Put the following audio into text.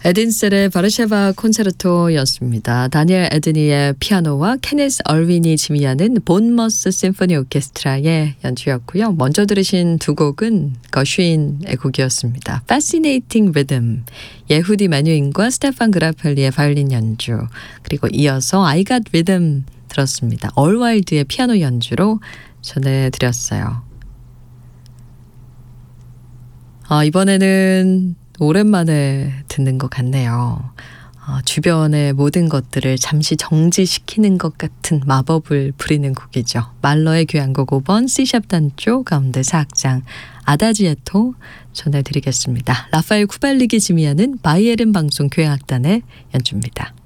에딘셀의 바르샤바 콘체르토였습니다. 다니엘 에드니의 피아노와 케네스 얼윈이 지휘하는 본머스 심포니 오케스트라의 연주였고요. 먼저 들으신 두 곡은 거슈인의 곡이었습니다. Fascinating Rhythm, 예후디 마뉴인과 스테판 그라펠리의 바이올린 연주, 그리고 이어서 I Got Rhythm 들었습니다. 얼와일드의 피아노 연주로 전해드렸어요. 이번에는 오랜만에 듣는 것 같네요. 주변의 모든 것들을 잠시 정지시키는 것 같은 마법을 부리는 곡이죠. 말러의 교향곡 5번 C샵 단조 가운데 4악장 아다지에토 전해드리겠습니다. 라파엘 쿠발릭이 지휘하는 바이에른 방송 교향악단의 연주입니다.